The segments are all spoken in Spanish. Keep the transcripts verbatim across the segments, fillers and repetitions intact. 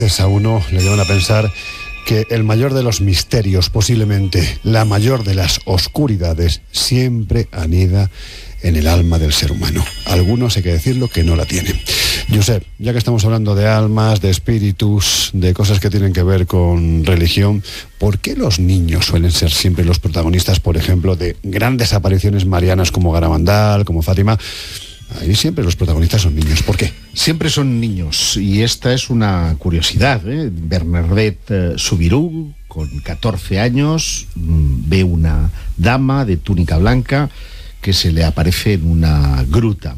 A uno le llevan a pensar que el mayor de los misterios, posiblemente la mayor de las oscuridades, siempre anida en el alma del ser humano. Algunos, hay que decirlo, que no la tienen. Josep, ya que estamos hablando de almas, de espíritus, de cosas que tienen que ver con religión, ¿por qué los niños suelen ser siempre los protagonistas, por ejemplo, de grandes apariciones marianas como Garabandal, como Fátima? Ahí siempre los protagonistas son niños. ¿Por qué? Siempre son niños, y esta es una curiosidad, ¿eh? Bernadette eh, Soubirous, con catorce años, mmm, ve una dama de túnica blanca que se le aparece en una gruta.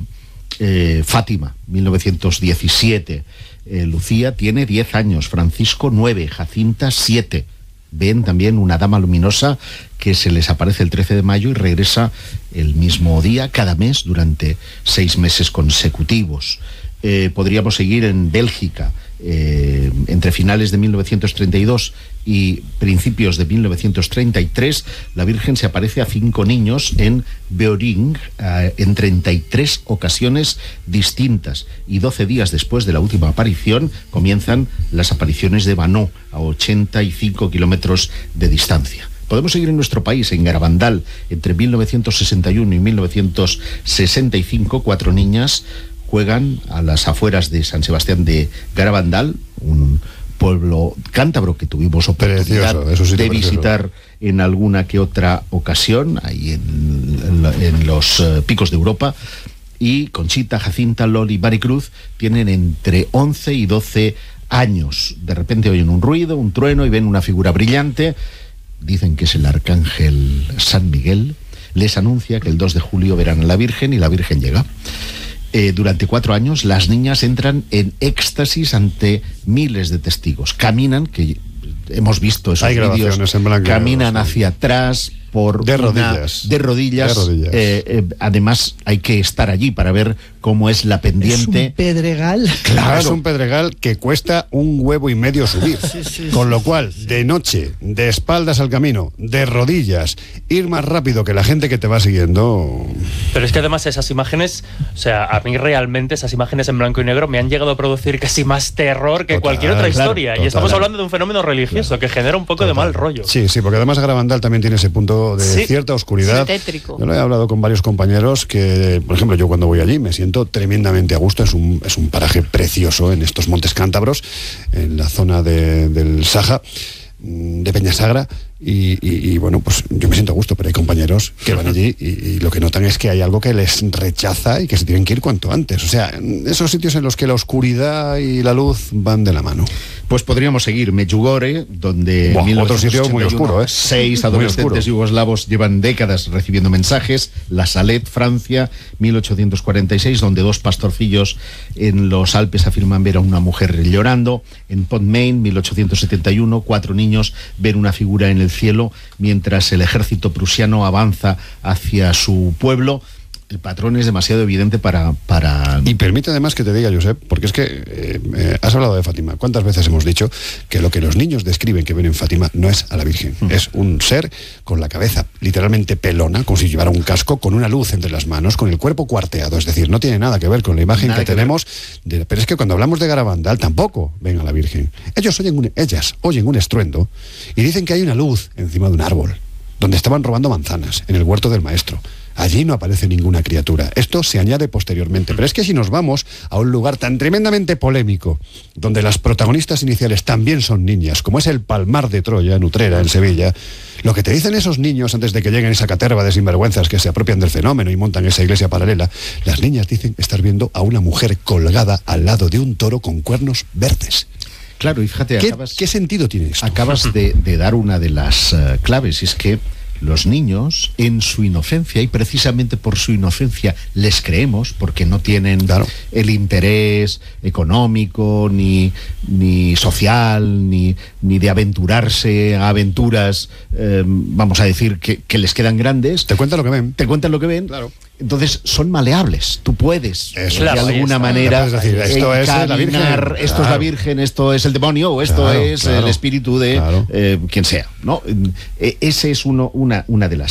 Eh, Fátima, mil novecientos diecisiete. Eh, Lucía tiene diez años, Francisco nueve, Jacinta siete. Ven también una dama luminosa que se les aparece el trece de mayo y regresa el mismo día, cada mes, durante seis meses consecutivos. Eh, podríamos seguir en Bélgica. Eh, entre finales de mil novecientos treinta y dos y principios de mil novecientos treinta y tres, la Virgen se aparece a cinco niños en Beoring eh, en treinta y tres ocasiones distintas, y doce días después de la última aparición comienzan las apariciones de Vanó, a ochenta y cinco kilómetros de distancia. Podemos seguir en nuestro país, en Garabandal, entre mil novecientos sesenta y uno y mil novecientos sesenta y cinco, cuatro niñas juegan a las afueras de San Sebastián de Garabandal, un pueblo cántabro que tuvimos oportunidad precioso, sí, de visitar en alguna que otra ocasión, ahí en, en, en los uh, picos de Europa. Y Conchita, Jacinta, Loli y Maricruz tienen entre once y doce años. De repente oyen un ruido, un trueno, y ven una figura brillante. Dicen que es el arcángel San Miguel. Les anuncia que el dos de julio verán a la Virgen, y la Virgen llega. Eh, durante cuatro años las niñas entran en éxtasis ante miles de testigos. Caminan, que hemos visto esos vídeos, caminan hacia atrás por de una, rodillas. De rodillas. De rodillas. Eh, eh, además, hay que estar allí para ver cómo es la pendiente. Es un pedregal. Claro, es un pedregal que cuesta un huevo y medio subir. Sí, sí, Con lo cual, sí. de noche, de espaldas al camino, de rodillas, ir más rápido que la gente que te va siguiendo. Pero es que además esas imágenes, o sea, a mí realmente esas imágenes en blanco y negro me han llegado a producir casi más terror que total, cualquier otra historia. Claro, y estamos total. hablando de un fenómeno religioso, claro, que genera un poco total. de mal rollo. Sí, sí, porque además Garabandal también tiene ese punto de sí. cierta oscuridad. Tétrico. Yo lo he hablado con varios compañeros que, por ejemplo, yo cuando voy allí me siento tremendamente a gusto. Es un, es un paraje precioso en estos montes cántabros, en la zona de, del Saja, de Peñasagra, y, y, y bueno, pues yo me siento a gusto, pero hay compañeros que van allí y, y lo que notan es que hay algo que les rechaza y que se tienen que ir cuanto antes. O sea, esos sitios en los que la oscuridad y la luz van de la mano. Pues podríamos seguir Medjugorje, donde Buah, en otro sitio muy oscuro, ¿eh? Seis adolescentes yugoslavos llevan décadas recibiendo mensajes. La Salette, Francia, mil ochocientos cuarenta y seis, donde dos pastorcillos en los Alpes afirman ver a una mujer llorando. En Pont-Main, mil ochocientos setenta y uno, cuatro niños ven una figura en el cielo mientras el ejército prusiano avanza hacia su pueblo. El patrón es demasiado evidente para, para... Y permite además que te diga, Josep, porque es que eh, eh, has hablado de Fátima. ¿Cuántas veces hemos dicho que lo que los niños describen que ven en Fátima no es a la Virgen? Mm. Es un ser con la cabeza literalmente pelona, como si llevara un casco, con una luz entre las manos, con el cuerpo cuarteado. Es decir, no tiene nada que ver con la imagen nada que, que tenemos. De, pero es que cuando hablamos de Garabandal tampoco ven a la Virgen. Ellos oyen un, ellas oyen un estruendo y dicen que hay una luz encima de un árbol, donde estaban robando manzanas, en el huerto del maestro. Allí no aparece ninguna criatura. Esto se añade posteriormente. Pero es que si nos vamos a un lugar tan tremendamente polémico, donde las protagonistas iniciales también son niñas, como es el Palmar de Troya, en Utrera, en Sevilla, lo que te dicen esos niños antes de que lleguen esa caterva de sinvergüenzas que se apropian del fenómeno y montan esa iglesia paralela, las niñas dicen estar viendo a una mujer colgada al lado de un toro con cuernos verdes. Claro, y fíjate, ¿Qué, acabas, ¿qué sentido tiene esto? Acabas de, de dar una de las uh, claves, y es que los niños, en su inocencia, y precisamente por su inocencia les creemos, porque no tienen claro. el interés económico, ni, ni social, ni, ni de aventurarse a aventuras, eh, vamos a decir, que, que les quedan grandes. Te cuentan lo que ven. Te cuentan lo que ven. Claro. Entonces son maleables. Tú puedes, Eso, de claro, alguna manera, decir, esto es la Virgen, esto claro. es la Virgen, esto es el demonio, o esto claro, es claro, el espíritu de claro. eh, quien sea, ¿no? Ese es uno, una, una de las